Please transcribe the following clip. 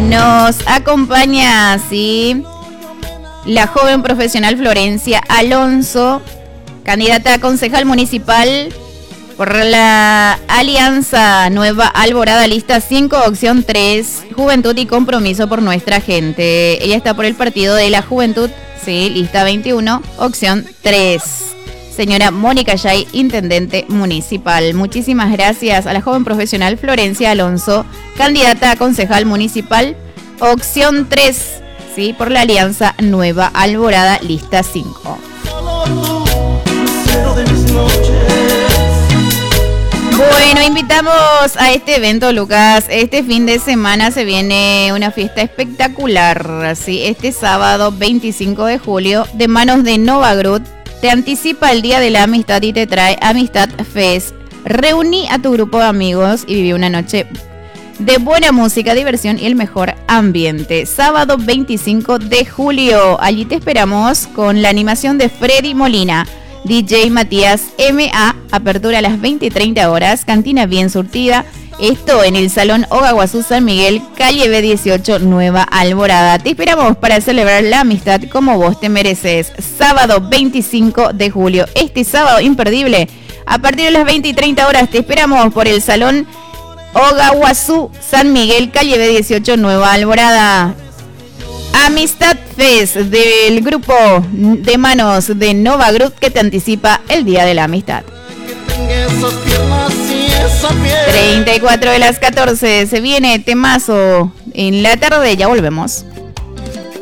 Nos acompaña, sí, la joven profesional Florencia Alonso, candidata a concejal municipal por la Alianza Nueva Alborada, lista 5, opción 3, Juventud y Compromiso por Nuestra Gente. Ella está por el Partido de la Juventud, sí, lista 21, opción 3. Señora Mónica Yay, intendente municipal. Muchísimas gracias a la joven profesional Florencia Alonso, candidata a concejal municipal, opción 3, sí, por la Alianza Nueva Alborada, lista 5. Bueno, invitamos a este evento, Lucas. Este fin de semana se viene una fiesta espectacular. ¿Sí? Este sábado 25 de julio, de manos de Nova Group, te anticipa el Día de la Amistad y te trae Amistad Fest. Reuní a tu grupo de amigos y viví una noche de buena música, diversión y el mejor ambiente. Sábado 25 de julio. Allí te esperamos con la animación de Freddy Molina, DJ Matías M.A., apertura a las 20:30 horas, cantina bien surtida. Esto en el Salón Ogaguazú San Miguel, calle B18, Nueva Alborada. Te esperamos para celebrar la amistad como vos te mereces. Sábado 25 de julio, este sábado imperdible. A partir de las 20:30 horas te esperamos por el Salón Ogaguazú San Miguel, calle B18, Nueva Alborada. Amistad Fest del grupo de manos de Nova Group que te anticipa el Día de la Amistad. 34 de las 14, se viene temazo en la tarde, ya volvemos.